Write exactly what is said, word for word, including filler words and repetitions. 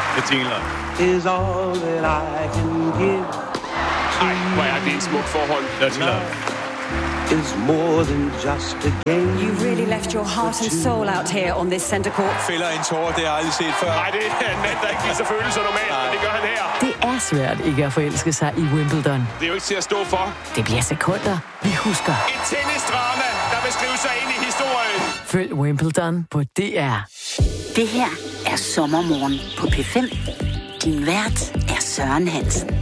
Bettina Love. Is all that I can give. Ej, hvor er det et smukt forhold. Dirty Love. Is more than just a game. You really left your heart and soul out here on this center court. Fælder en tårer, det har jeg aldrig set før. Nej, det er en mand, der ikke viser følelser normalt, men det gør han her. Det er svært ikke at forelske sig i Wimbledon. Det er jo ikke til at stå for. Det bliver sekunder, vi husker. Et tennisdrama, der vil skrive sig ind i historien. Følg Wimbledon på D R. Det her er Sommermorgen på P fem. Din vært er Søren Hansen.